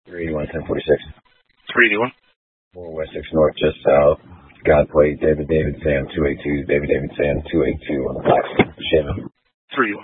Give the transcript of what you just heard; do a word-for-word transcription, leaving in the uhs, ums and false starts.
three eighty-one, ten forty-six. three eighty-one. four West six North, just south. God plate, David David Sam two eighty-two, David David Sam two eighty-two on the black. Chevy.